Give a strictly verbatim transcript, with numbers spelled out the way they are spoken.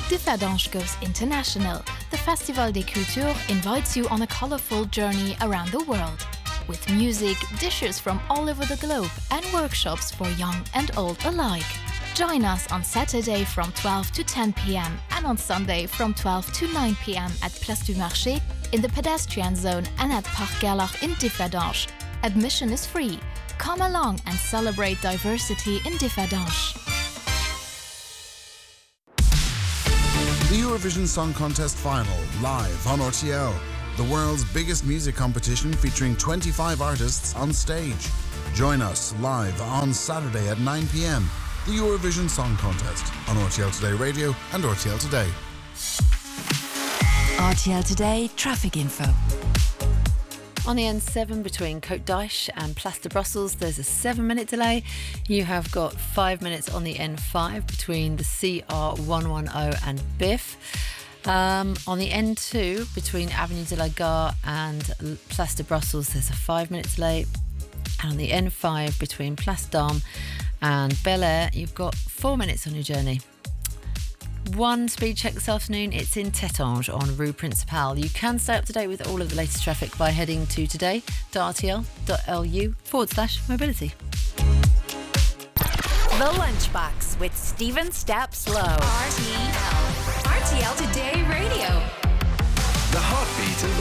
Differdange goes international. The Festival des Cultures invites you on a colorful journey around the world. With music, dishes from all over the globe, and workshops for young and old alike. Join us on Saturday from twelve to ten p m and on Sunday from twelve to nine p m at Place du Marché, in the pedestrian zone and at Parc Gerlach in Differdange. Admission is free. Come along and celebrate diversity in Differdange. The Eurovision Song Contest Final, live on R T L. The world's biggest music competition featuring twenty-five artists on stage. Join us live on Saturday at nine p m. The Eurovision Song Contest on R T L Today Radio and R T L Today. R T L Today traffic info. On the N seven between Côte d'Ache and Place de Brussels, there's a seven minute delay. You have got five minutes on the N five between the C R one ten and Biff. Um, on the N two between Avenue de la Gare and Place de Brussels, there's a five minute delay. And on the N five between Place d'Armes and Bel Air, you've got four minutes on your journey. One speed check this afternoon, it's in Tétange on Rue Principale. You can stay up to date with all of the latest traffic by heading to today.rtl.lu forward slash mobility. The Lunchbox with Stephen Stapp Slow. R T L. R T L Today Radio.